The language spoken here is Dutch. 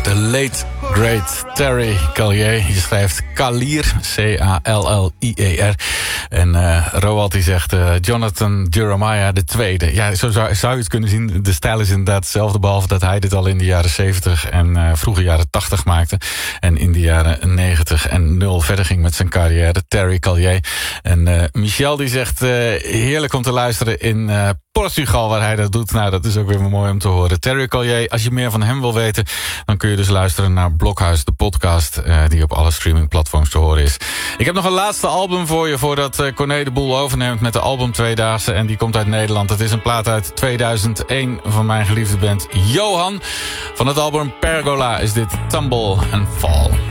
de late great Terry Callier. Je schrijft Callier, C-A-L-L-I-E-R. En Roald die zegt Jonathan Jeremiah de tweede. Ja, zo zou je het kunnen zien. De stijl is inderdaad hetzelfde, behalve dat hij dit al in de jaren 70 en vroege jaren 80 maakte. En in de jaren 90 en 0 verder ging met zijn carrière. Terry Callier. En Michel die zegt heerlijk om te luisteren in Portugal, waar hij dat doet. Nou, dat is ook weer mooi om te horen. Terry Callier, als je meer van hem wil weten, dan kun je dus luisteren naar Blokhuis, de podcast, die op alle streamingplatforms te horen is. Ik heb nog een laatste album voor je, voordat Corné de boel overneemt met de album Tweedaagse. En die komt uit Nederland. Het is een plaat uit 2001 van mijn geliefde band Johan. Van het album Pergola is dit Tumble and Fall.